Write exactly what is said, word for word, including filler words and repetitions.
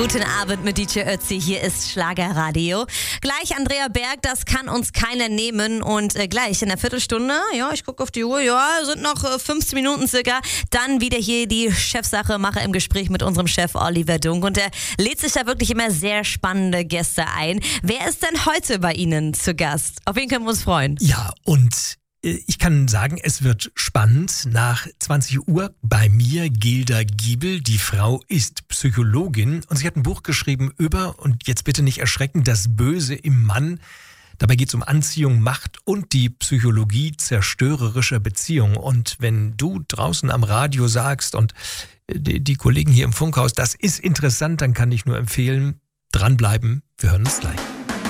Guten Abend mit D J Ötzi, hier ist Schlagerradio. Gleich Andrea Berg, das kann uns keiner nehmen. Und äh, gleich in der Viertelstunde, ja, ich gucke auf die Uhr, ja, sind noch äh, fünfzehn Minuten circa. Dann wieder hier die Chefsache, mache im Gespräch mit unserem Chef Oliver Dunk. Und er lädt sich da wirklich immer sehr spannende Gäste ein. Wer ist denn heute bei Ihnen zu Gast? Auf wen können wir uns freuen? Ja, und ich kann sagen, es wird spannend. Nach zwanzig Uhr bei mir Gilda Giebel. Die Frau ist Psychologin und sie hat ein Buch geschrieben über, und jetzt bitte nicht erschrecken, das Böse im Mann. Dabei geht es um Anziehung, Macht und die Psychologie zerstörerischer Beziehungen. Und wenn du draußen am Radio sagst und die, die Kollegen hier im Funkhaus, das ist interessant, dann kann ich nur empfehlen, dranbleiben. Wir hören uns gleich.